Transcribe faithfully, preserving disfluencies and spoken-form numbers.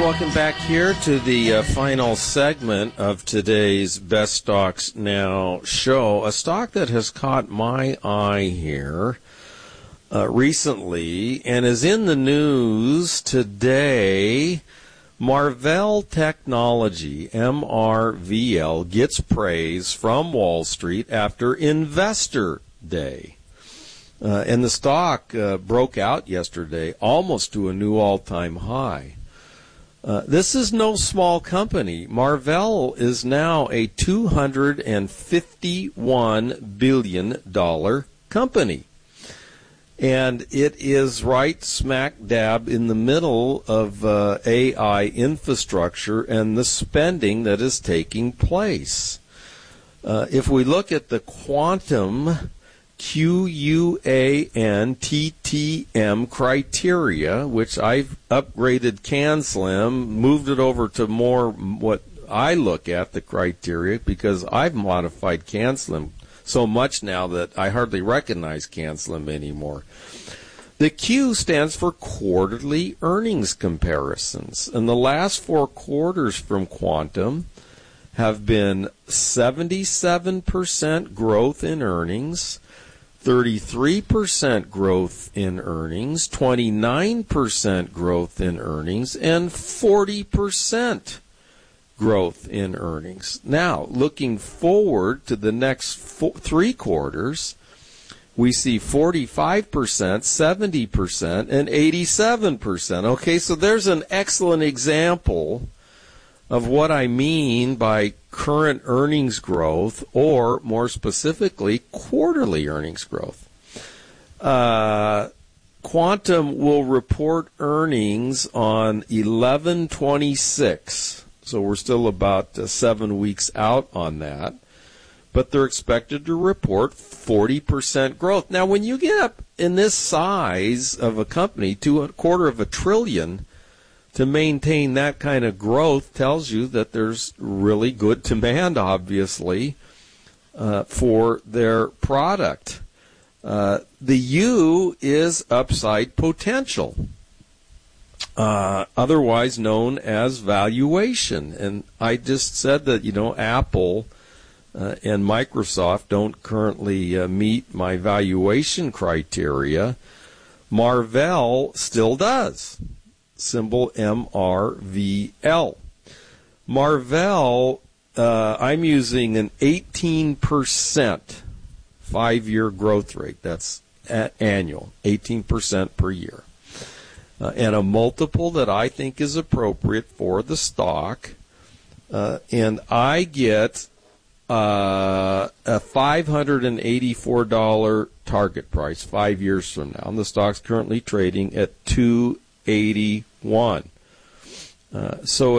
welcome back here to the uh, final segment of today's Best Stocks Now show. A stock that has caught my eye here uh, recently and is in the news today. Marvell Technology, M R V L, gets praise from Wall Street after Investor Day. Uh, and the stock uh, broke out yesterday almost to a new all-time high. Uh, this is no small company. Marvell is now a two hundred fifty-one billion dollars company. And it is right smack dab in the middle of uh, A I infrastructure and the spending that is taking place. Uh, if we look at the quantum Q U A N T T M criteria, which I've upgraded CanSlim, moved it over to more what I look at, the criteria, because I've modified CanSlim so much now that I hardly recognize CanSlim anymore. The Q stands for quarterly earnings comparisons, and the last four quarters from Quantum have been seventy-seven percent growth in earnings, thirty-three percent growth in earnings, twenty-nine percent growth in earnings, and forty percent growth in earnings. Now, looking forward to the next four, three quarters, we see forty-five percent, seventy percent, and eighty-seven percent. Okay, so there's an excellent example of what I mean by current earnings growth, or more specifically, quarterly earnings growth. Uh, Quantum will report earnings on eleven twenty-six, so we're still about uh, seven weeks out on that, but they're expected to report forty percent growth. Now, when you get up in this size of a company, to a quarter of a trillion, to maintain that kind of growth tells you that there's really good demand, obviously, uh, for their product. Uh, the U is upside potential, uh, otherwise known as valuation. And I just said that, you know, Apple uh, and Microsoft don't currently uh, meet my valuation criteria. Marvell still does. Symbol M R V L. Marvell, uh, I'm using an eighteen percent five-year growth rate. That's a- annual, eighteen percent per year. Uh, and a multiple that I think is appropriate for the stock. Uh, and I get uh, a five hundred eighty-four dollars target price five years from now. And the stock's currently trading at two eighty-one. Uh, so